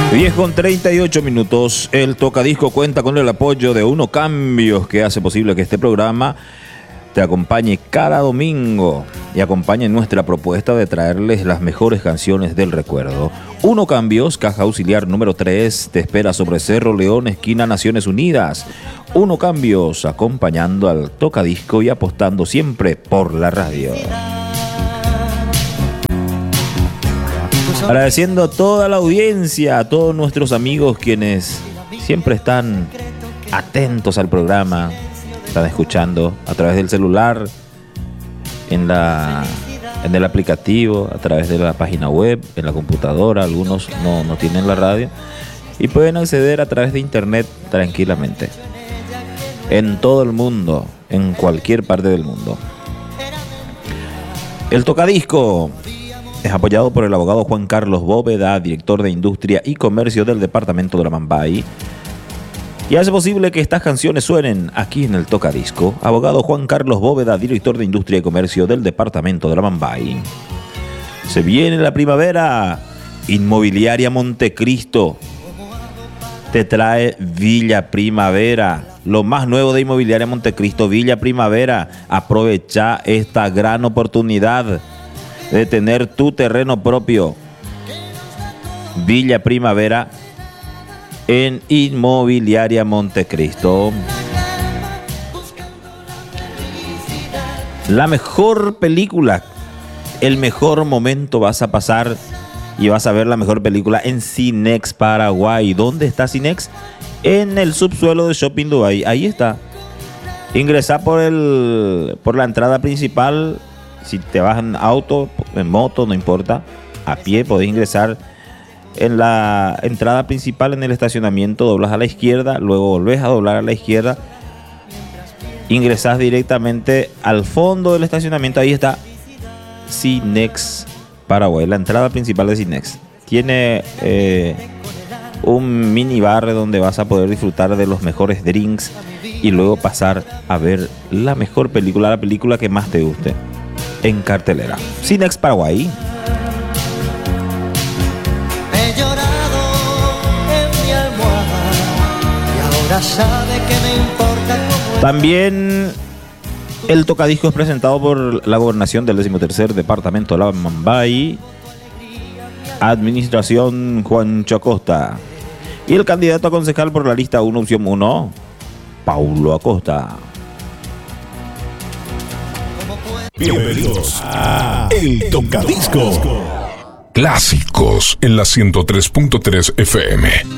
10:38. El Tocadisco cuenta con el apoyo de Uno Cambios, que hace posible que este programa te acompañe cada domingo y acompañe nuestra propuesta de traerles las mejores canciones del recuerdo. Uno Cambios, caja auxiliar número 3, te espera sobre Cerro León, esquina Naciones Unidas. Uno Cambios, acompañando al Tocadisco y apostando siempre por la radio. Agradeciendo a toda la audiencia, a todos nuestros amigos quienes siempre están atentos al programa, están escuchando a través del celular, en el aplicativo, a través de la página web, en la computadora. Algunos no tienen la radio y pueden acceder a través de internet tranquilamente. En todo el mundo, en cualquier parte del mundo. El Tocadisco es apoyado por el abogado Juan Carlos Bóveda, director de Industria y Comercio del departamento de Lamambay, y hace posible que estas canciones suenen aquí en el Tocadisco. Abogado Juan Carlos Bóveda, director de Industria y Comercio del departamento de Lamambay. Se viene la primavera. Inmobiliaria Montecristo te trae Villa Primavera, lo más nuevo de Inmobiliaria Montecristo, Villa Primavera. Aprovecha esta gran oportunidad de tener tu terreno propio. Villa Primavera en Inmobiliaria Montecristo. La mejor película, el mejor momento vas a pasar y vas a ver la mejor película en Cinex Paraguay. ¿Dónde está Cinex? En el subsuelo de Shopping Dubai. Ahí está. Ingresá por la entrada principal. Si te vas en auto, en moto, no importa, a pie podés ingresar en la entrada principal, en el estacionamiento, doblas a la izquierda, luego volvés a doblar a la izquierda, ingresás directamente al fondo del estacionamiento. Ahí está Cinex Paraguay, la entrada principal de Cinex. Tiene un minibar donde vas a poder disfrutar de los mejores drinks y luego pasar a ver la mejor película, la película que más te guste en cartelera. Cinex Paraguay. He llorado en mi almohada y ahora sabe que me importa cómo. También el Tocadisco es presentado por la gobernación del 13º departamento de Lamambay, administración Juancho Acosta, y el candidato a concejal por la lista 1, opción 1, Paulo Acosta. Bienvenidos a El Tocadisco. Clásicos en la 103.3 FM.